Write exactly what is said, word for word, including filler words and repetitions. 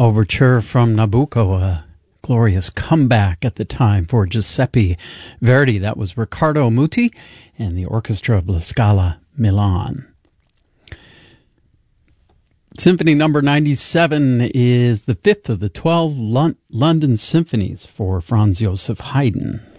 Overture from Nabucco, a glorious comeback at the time for Giuseppe Verdi. That was Riccardo Muti and the orchestra of La Scala Milan. Symphony number ninety-seven is the fifth of the twelve Lon- London symphonies for Franz Joseph Haydn.